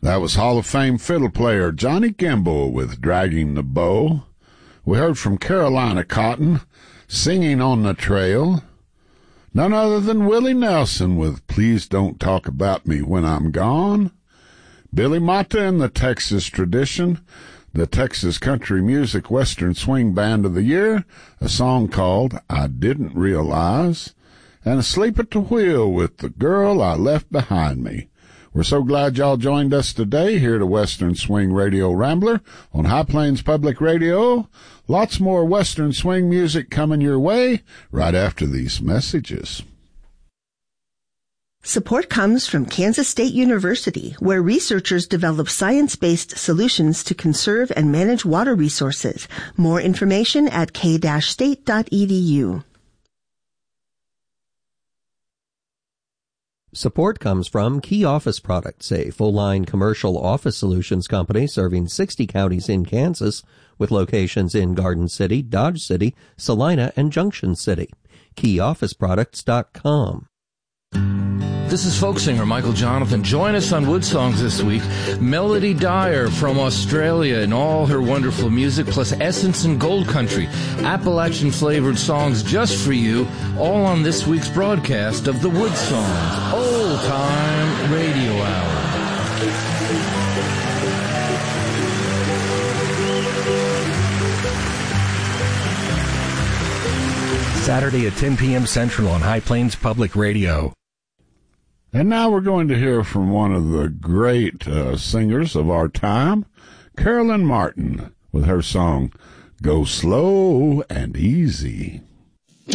That was Hall of Fame fiddle player Johnny Kimball with Dragging the Bow. We heard from Carolina Cotton, Singing on the Trail. None other than Willie Nelson with Please Don't Talk About Me When I'm Gone. Billy Mata and the Texas Tradition, the Texas Country Music Western Swing Band of the Year, a song called I Didn't Realize. And Asleep at the Wheel with The Girl I Left Behind Me. We're so glad y'all joined us today here at Western Swing Radio Rambler on High Plains Public Radio. Lots more Western Swing music coming your way right after these messages. Support comes from Kansas State University, where researchers develop science-based solutions to conserve and manage water resources. More information at k-state.edu. Support comes from Key Office Products, a full-line commercial office solutions company serving 60 counties in Kansas with locations in Garden City, Dodge City, Salina, and Junction City. KeyOfficeProducts.com. This is folk singer Michael Jonathan. Join us on Wood Songs this week. Melody Dyer from Australia and all her wonderful music, plus Essence and Gold Country, Appalachian-flavored songs just for you, all on this week's broadcast of the Wood Songs Old Time Radio Hour. Saturday at 10 p.m. Central on High Plains Public Radio. And now we're going to hear from one of the great singers of our time, Carolyn Martin, with her song, Go Slow and Easy.